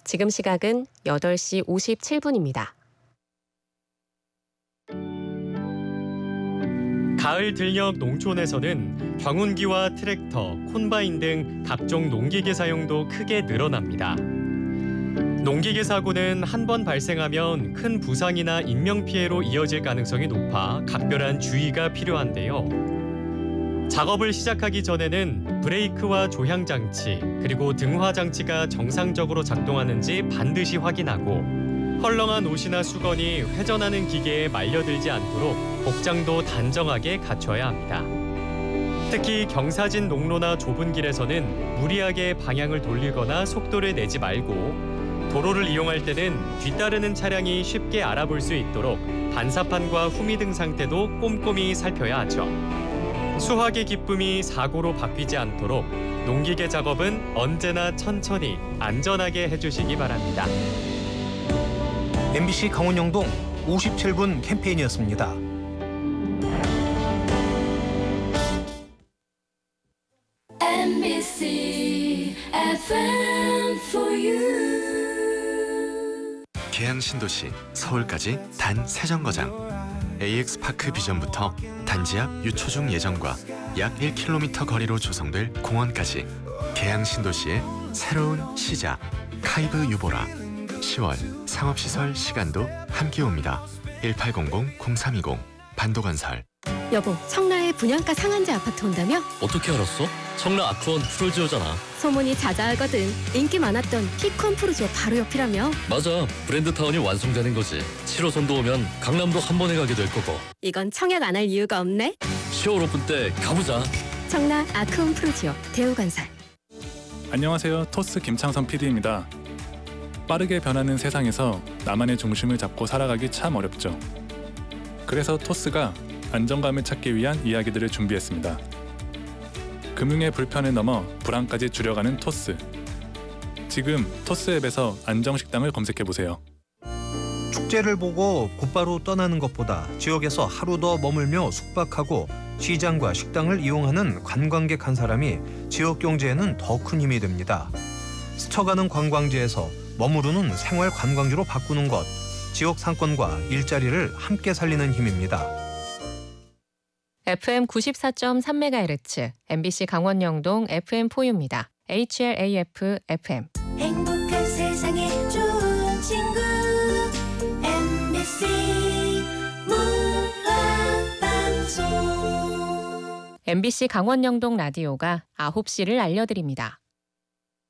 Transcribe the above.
지금 시각은 8시 57분입니다. 가을 들녘 농촌에서는 경운기와 트랙터, 콤바인 등 각종 농기계 사용도 크게 늘어납니다. 농기계 사고는 한 번 발생하면 큰 부상이나 인명피해로 이어질 가능성이 높아 각별한 주의가 필요한데요. 작업을 시작하기 전에는 브레이크와 조향장치, 그리고 등화장치가 정상적으로 작동하는지 반드시 확인하고 헐렁한 옷이나 수건이 회전하는 기계에 말려들지 않도록 복장도 단정하게 갖춰야 합니다. 특히 경사진 농로나 좁은 길에서는 무리하게 방향을 돌리거나 속도를 내지 말고 도로를 이용할 때는 뒤따르는 차량이 쉽게 알아볼 수 있도록 반사판과 후미등 상태도 꼼꼼히 살펴야 하죠. 수확의 기쁨이 사고로 바뀌지 않도록 농기계 작업은 언제나 천천히 안전하게 해주시기 바랍니다. MBC 강원영동 57분 캠페인이었습니다. MBC FM for you. 계양 신도시 서울까지 단 3정거장. AX파크 비전부터 단지 앞 유초중 예정과 약 1km 거리로 조성될 공원까지 계양 신도시의 새로운 시작. 카이브 유보라. 10월 상업시설 시간도 함께 옵니다. 1800-0320 반도건설. 여보, 청라에 분양가 상한제 아파트 온다며? 어떻게 알았어? 청라 아크원 프로지오잖아. 소문이 자자하거든. 인기 많았던 피콘 프로지오 바로 옆이라며? 맞아, 브랜드타운이 완성되는 거지. 7호선도 오면 강남도 한 번에 가게 될 거고. 이건 청약 안 할 이유가 없네. 10월 오픈 때 가보자. 청라 아크원 프로지오 대우건설. 안녕하세요, 토스 김창선 PD입니다. 빠르게 변하는 세상에서 나만의 중심을 잡고 살아가기 참 어렵죠. 그래서 토스가 안정감을 찾기 위한 이야기들을 준비했습니다. 금융의 불편을 넘어 불안까지 줄여가는 토스. 지금 토스 앱에서 안정식당을 검색해보세요. 축제를 보고 곧바로 떠나는 것보다 지역에서 하루 더 머물며 숙박하고 시장과 식당을 이용하는 관광객 한 사람이 지역 경제에는 더 큰 힘이 됩니다. 스쳐가는 관광지에서 머무르는 생활 관광지로 바꾸는 것, 지역 상권과 일자리를 함께 살리는 힘입니다. FM 94.3MHz, MBC 강원영동 FM4U입니다. HLAF FM. 행복한 세상에 좋은 친구 MBC 문화방송. MBC 강원영동 라디오가 9시를 알려드립니다.